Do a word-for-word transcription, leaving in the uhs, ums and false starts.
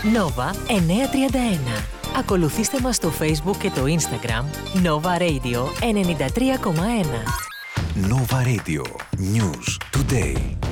Nova εννιακόσια τριάντα ένα. Ακολουθήστε μας στο Facebook και το Instagram Nova Radio ενενήντα τρία κόμμα ένα. Nova Radio. News Today.